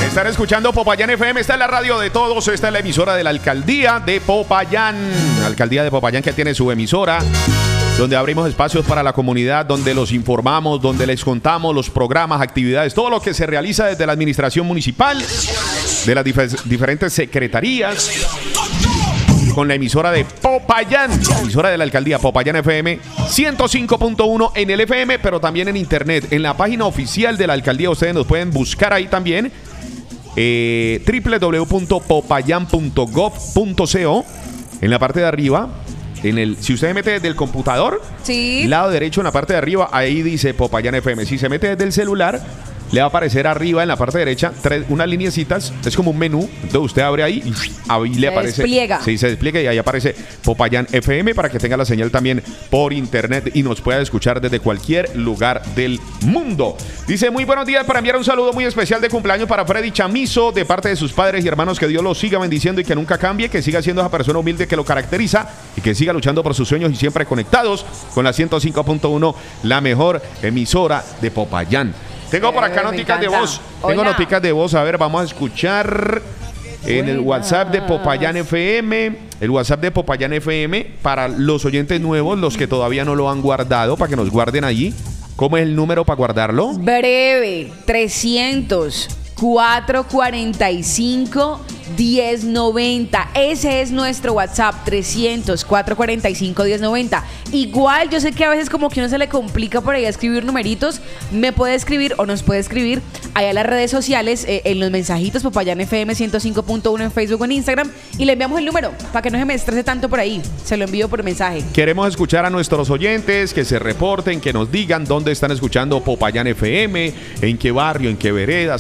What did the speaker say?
Están escuchando Popayán FM, esta es la radio de todos, esta es la emisora de la Alcaldía de Popayán. La Alcaldía de Popayán que tiene su emisora, donde abrimos espacios para la comunidad, donde los informamos, donde les contamos los programas, actividades, todo lo que se realiza desde la administración municipal, de las diferentes secretarías, con la emisora de Popayán, la emisora de la Alcaldía Popayán FM 105.1 en el FM, pero también en internet, en la página oficial de la Alcaldía. Ustedes nos pueden buscar ahí también, www.popayan.gov.co. En la parte de arriba, si usted se mete desde el computador, sí, lado derecho en la parte de arriba, ahí dice Popayán FM. Si se mete desde el celular, le va a aparecer arriba en la parte derecha unas lineecitas, es como un menú. Entonces usted abre ahí y ahí le aparece. Despliega. Sí, se despliega y ahí aparece Popayán FM para que tenga la señal también por internet y nos pueda escuchar desde cualquier lugar del mundo. Dice: muy buenos días, para enviar un saludo muy especial de cumpleaños para Freddy Chamizo, de parte de sus padres y hermanos. Que Dios los siga bendiciendo y que nunca cambie, que siga siendo esa persona humilde que lo caracteriza y que siga luchando por sus sueños y siempre conectados con la 105.1, la mejor emisora de Popayán. Tengo por acá noticas de voz. Tengo noticas de voz. A ver, vamos a escuchar en el WhatsApp de Popayán FM. El WhatsApp de Popayán FM para los oyentes nuevos, los que todavía no lo han guardado, para que nos guarden allí. ¿Cómo es el número para guardarlo? Breve, 300-445-1090. Ese es nuestro WhatsApp, 300-445-1090. Igual, yo sé que a veces como que uno se le complica por ahí a escribir numeritos. Me puede escribir o nos puede escribir allá en las redes sociales, en los mensajitos Popayán FM 105.1 en Facebook o en Instagram, y le enviamos el número para que no se me estrese tanto por ahí. Se lo envío por mensaje. Queremos escuchar a nuestros oyentes, que se reporten, que nos digan dónde están escuchando Popayán FM, en qué barrio, en qué vereda,